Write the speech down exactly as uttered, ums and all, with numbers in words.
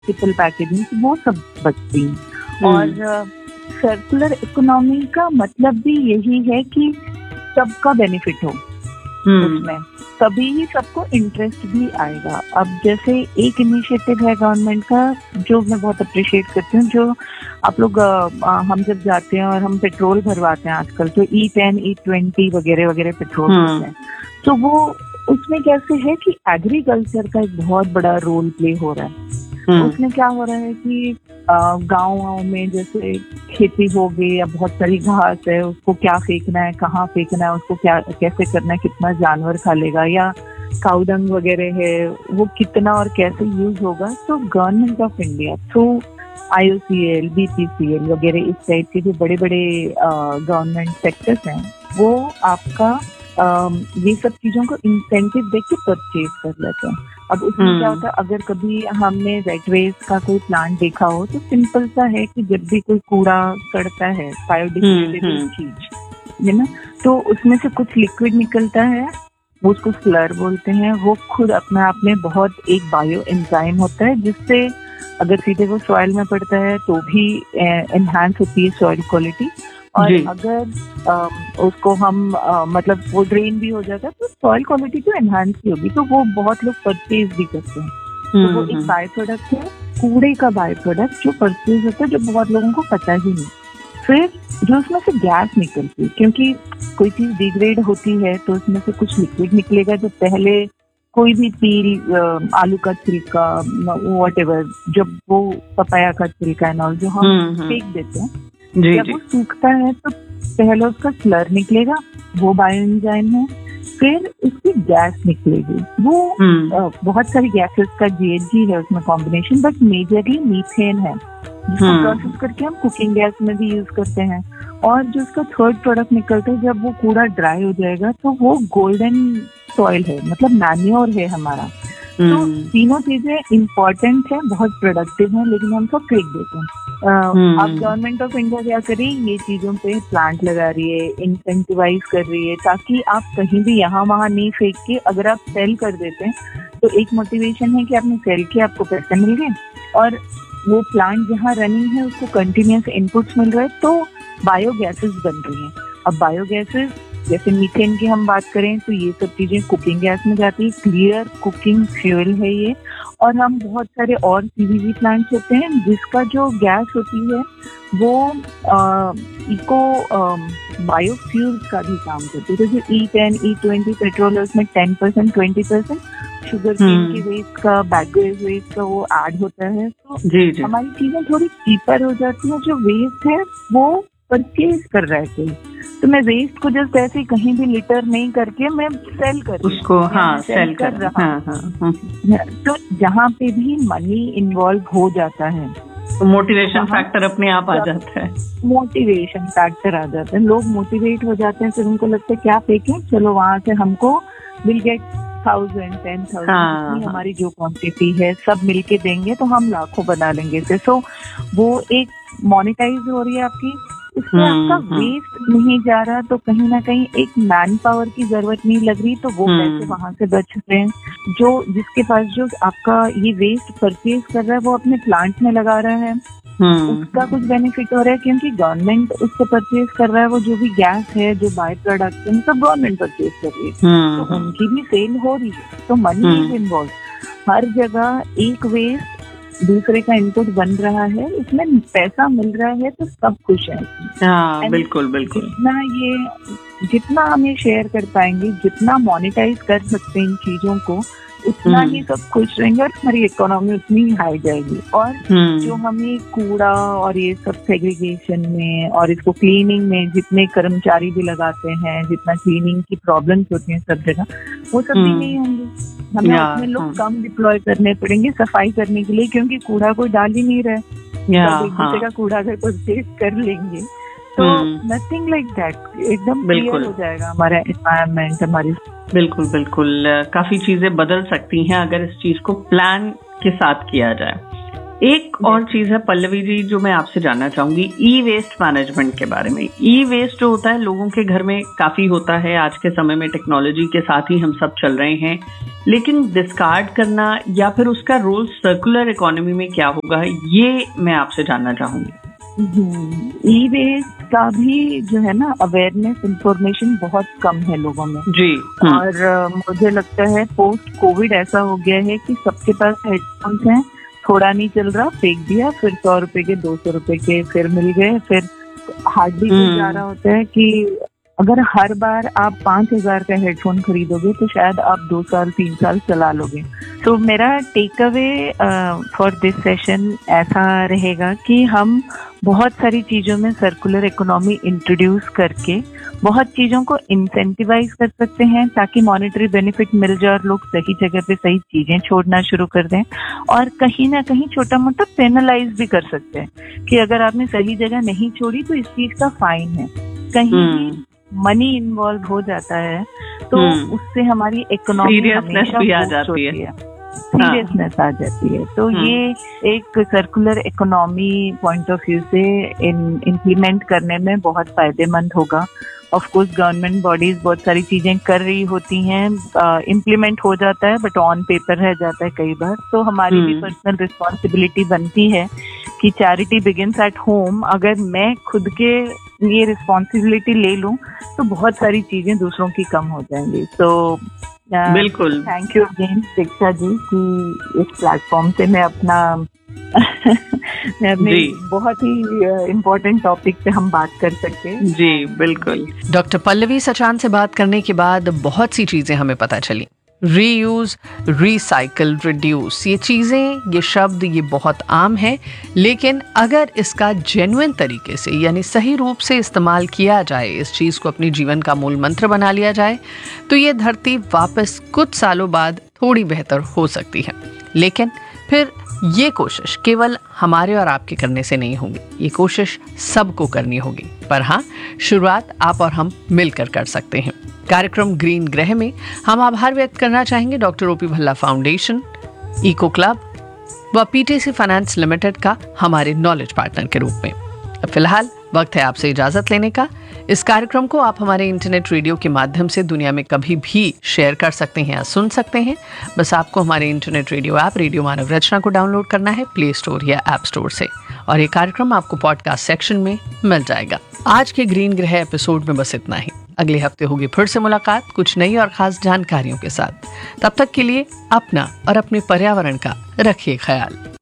Multiple packaging, वो सब बचती हैं। और सर्कुलर इकोनॉमी का मतलब भी यही है कि सबका बेनिफिट हो उसमें, तभी ही सबको इंटरेस्ट भी आएगा। अब जैसे एक इनिशिएटिव है गवर्नमेंट का जो मैं बहुत अप्रिशिएट करती हूँ, जो आप लोग हम जब जाते हैं और हम पेट्रोल भरवाते हैं आजकल, तो ई टेन ई ट्वेंटी वगैरह वगैरह पेट्रोल होते हैं, तो वो उसमें कैसे है कि एग्रीकल्चर का एक बहुत बड़ा रोल प्ले हो रहा है। उसमें क्या हो रहा है कि गाँव में जैसे खेती हो गई या बहुत सारी घास है, उसको क्या फेंकना है, कहाँ फेंकना है, उसको क्या कैसे करना है, कितना जानवर खा लेगा, या काउडंग वगैरह है वो कितना और कैसे यूज होगा। तो government of India through I O C L, B P C L वगैरह इस टाइप के जो बड़े बड़े गवर्नमेंट सेक्टर्स हैं, वो आपका Uh, ये सब चीजों को इंसेंटिव देख के परचेज कर लेते हैं। अब उसमें क्या होता है, अगर कभी हमने वेट वेस्ट का कोई प्लांट देखा हो, तो सिंपल सा है कि जब भी कोई कूड़ा सड़ता है, बायोडिग्रेडेबल चीज है ना, तो उसमें से कुछ लिक्विड निकलता है, वो उसको स्लर बोलते हैं। वो खुद अपने आप में बहुत एक बायो एंजाइम होता है, जिससे अगर सीधे वो सॉइल में पड़ता है तो भी एनहांस होती है सॉइल क्वालिटी, और अगर आ, उसको हम आ, मतलब वो ड्रेन भी हो जाता है तो सॉइल क्वालिटी तो एनहांस ही होगी। तो वो बहुत लोग परचेज भी करते हैं। तो वो एक बाय प्रोडक्ट है, कूड़े का बाय प्रोडक्ट जो परचेज होता है, जो बहुत लोगों को पता ही नहीं। फिर जो उसमें से गैस निकलती है, क्योंकि कोई चीज डिग्रेड होती है तो उसमें से कुछ लिक्विड निकलेगा, जो पहले कोई भी पील, आलू का छिलका, वॉट एवर, जब वो पपाया का छिलका है ना, जो हम फेंक देते हैं, जी, जब जी. वो सूखता है तो पहले उसका स्लर निकलेगा, वो बायो एंजाइम है। फिर उसकी गैस निकलेगी, वो आ, बहुत सारी गैसेस का जी एच जी है उसमें कॉम्बिनेशन, बट मेजरली मीथेन है, जिसको प्रोसेस करके हम कुकिंग गैस में भी यूज करते हैं। और जो उसका थर्ड प्रोडक्ट निकलता है, जब वो कूड़ा ड्राई हो जाएगा, तो वो गोल्डन सॉइल है, मतलब मैन्योर है हमारा। तो तीनों चीजें इम्पोर्टेंट है, बहुत प्रोडक्टिव है, लेकिन हम सब फेंक देते हैं। अब गवर्नमेंट ऑफ इंडिया क्या कर रही है, ये चीजों पे प्लांट लगा रही है, इंसेंटिवाइज कर रही है, ताकि आप कहीं भी यहाँ वहाँ नहीं फेंक के अगर आप सेल कर देते हैं, तो एक मोटिवेशन है कि आपने सेल किया, आपको पैसे मिल गए, और वो प्लांट जहाँ रनिंग है उसको कंटिन्यूस इनपुट्स मिल रहे हैं, तो बायोगैसेस बन रही हैं। अब बायोगैसेस जैसे मीथेन की हम बात करें, तो ये सब चीजें कुकिंग गैस में जाती है, क्लियर कुकिंग फ्यूल है ये। और हम बहुत सारे और सी वी जी प्लांट्स होते हैं, जिसका जो गैस होती है वो आ, इको बायोफ्यूल्स का भी काम करती है। जैसे ई टेन ई ट्वेंटी पेट्रोल है, उसमें ten percent twenty percent sugar cane की वेस्ट का, बैकवेज वेस्ट का वो ऐड होता है। तो जी, जी. हमारी चीजें थोड़ी चीपर हो जाती है। जो वेस्ट है वो परचेज कर रहा है कोई, तो मैं वेस्ट को जस्ट ऐसे ही कहीं भी लिटर नहीं करके मैं सेल कर उसको, हाँ, सेल कर, कर रहा हूँ। हाँ, हाँ, हाँ. तो जहाँ पे भी मनी इन्वॉल्व हो जाता है, तो मोटिवेशन फैक्टर अपने आप आ जाता है। मोटिवेशन फैक्टर आ जाता है, लोग मोटिवेट हो जाते हैं। फिर उनको लगता है क्या फेंकें, चलो वहां से हमको will get thousand ten thousand, हमारी जो क्वांटिटी है सब मिलके देंगे तो हम लाखों बना लेंगे इसे। सो वो एक मोनेटाइज हो रही है आपकी, उससे आपका वेस्ट नहीं जा रहा, तो कहीं ना कहीं एक मैन पावर की जरूरत नहीं लग रही, तो वो पैसे वहां से बच रहे हैं। जो जिसके पास जो आपका ये वेस्ट परचेज कर रहा है, वो अपने प्लांट में लगा रहा है, उसका कुछ बेनिफिट हो रहा है, क्योंकि गवर्नमेंट उससे परचेज कर रहा है। वो जो भी गैस है, जो बाय प्रोडक्ट है, सब गवर्नमेंट परचेज कर रही है, तो उनकी भी सेल हो रही है। तो मनी इज इन्वॉल्व हर जगह। एक वेस्ट दूसरे का इनपुट बन रहा है, इसमें पैसा मिल रहा है, तो सब खुश है। हाँ, बिल्कुल बिल्कुल। जितना ये जितना हम ये शेयर कर पाएंगे, जितना मोनेटाइज कर सकते हैं इन चीजों को, उतना ही सब खुश रहेंगे और हमारी इकोनॉमी उतनी ही हाई जाएगी। और जो हम ये कूड़ा और ये सब सेग्रीगेशन में और इसको क्लीनिंग में जितने कर्मचारी भी लगाते हैं, जितना क्लीनिंग की प्रॉब्लम्स होती हैं सब जगह, वो सब भी नहीं होंगे। हमें उसमें लोग कम डिप्लॉय करने पड़ेंगे सफाई करने के लिए, क्योंकि कूड़ा कोई डाल ही नहीं रहा है, सब एक दूसरे का कूड़ा अगर परचेज कर लेंगे तो नथिंग लाइक दैट, एकदम क्लियर हो जाएगा हमारा एनवायरनमेंट, हमारी। बिल्कुल बिल्कुल, काफी चीजें बदल सकती हैं अगर इस चीज को प्लान के साथ किया जाए। एक और चीज है पल्लवी जी जो मैं आपसे जानना चाहूंगी, ई वेस्ट मैनेजमेंट के बारे में। ई वेस्ट जो होता है लोगों के घर में काफी होता है, आज के समय में टेक्नोलॉजी के साथ ही हम सब चल रहे हैं, लेकिन डिस्कार्ड करना या फिर उसका रोल सर्कुलर इकोनॉमी में क्या होगा, ये मैं आपसे जानना चाहूंगी। ई वेस्ट का भी जो है ना अवेयरनेस, इंफॉर्मेशन बहुत कम है लोगों में जी। और uh, मुझे लगता है पोस्ट कोविड ऐसा हो गया है कि सबके पास हेडफोन्स हैं, थोड़ा नहीं चल रहा फेंक दिया, फिर सौ रुपए के दो सौ रुपए के फिर मिल गए, फिर हार्डली कोई जा रहा होता है कि अगर हर बार आप पांच हजार का हेडफोन खरीदोगे तो शायद आप दो साल तीन साल चला लोगे। तो मेरा take away for this session ऐसा रहेगा कि हम बहुत सारी चीजों में सर्कुलर इकोनॉमी इंट्रोड्यूस करके बहुत चीजों को इंसेंटिवाइज कर सकते हैं ताकि मॉनेटरी बेनिफिट मिल जाए और लोग सही जगह पे सही चीजें छोड़ना शुरू कर दें, और कहीं ना कहीं छोटा मोटा पेनलाइज भी कर सकते हैं कि अगर आपने सही जगह नहीं छोड़ी तो इस चीज का फाइन है। कहीं मनी इन्वॉल्व हो जाता है तो उससे हमारी इकोनॉमी सीरियसनेस भी आ जाती है, सीरियसनेस आ जाती है। तो ये एक circular economy point of view से इम्प्लीमेंट करने में बहुत फायदेमंद होगा। ऑफ कोर्स गवर्नमेंट बॉडीज बहुत सारी चीजें कर रही होती हैं, इम्प्लीमेंट हो जाता है बट ऑन पेपर रह जाता है कई बार। तो हमारी भी पर्सनल रिस्पॉन्सिबिलिटी बनती है कि चैरिटी बिगिंस एट होम। अगर मैं खुद के लिए रिस्पॉन्सिबिलिटी ले लूं तो बहुत सारी चीजें दूसरों की कम हो जाएंगी। तो so, बिल्कुल thank you again Diksha ji कि इस प्लेटफॉर्म से मैं अपना मैं अपने बहुत ही इम्पोर्टेंट टॉपिक पे हम बात कर सकते हैं। जी बिल्कुल। डॉक्टर पल्लवी सचान से बात करने के बाद बहुत सी चीजें हमें पता चली। रीयूज, रिसाइकल, रिड्यूस, ये चीज़ें, ये शब्द, ये बहुत आम है, लेकिन अगर इसका जेन्युइन तरीके से यानी सही रूप से इस्तेमाल किया जाए, इस चीज़ को अपने जीवन का मूल मंत्र बना लिया जाए, तो ये धरती वापस कुछ सालों बाद थोड़ी बेहतर हो सकती है। लेकिन फिर ये कोशिश केवल हमारे और आपके करने से नहीं होगी, ये कोशिश सबको करनी होगी। पर हाँ, शुरुआत आप और हम मिलकर कर सकते हैं। कार्यक्रम ग्रीन ग्रह में हम आभार व्यक्त करना चाहेंगे doctor OP Bhalla foundation, eco club व पीटीसी फाइनेंस लिमिटेड का हमारे नॉलेज पार्टनर के रूप में। अब फिलहाल वक्त है आपसे इजाजत लेने का। इस कार्यक्रम को आप हमारे इंटरनेट रेडियो के माध्यम से दुनिया में कभी भी शेयर कर सकते हैं या सुन सकते हैं। बस आपको हमारे इंटरनेट रेडियो ऐप रेडियो मानव रचना को डाउनलोड करना है प्ले स्टोर या ऐप स्टोर से, और ये कार्यक्रम आपको पॉडकास्ट सेक्शन में मिल जाएगा। आज के ग्रीन ग्रह एपिसोड में बस इतना ही। अगले हफ्ते होगी फिर से मुलाकात कुछ नई और खास जानकारियों के साथ। तब तक के लिए अपना और अपने पर्यावरण का रखिए ख्याल।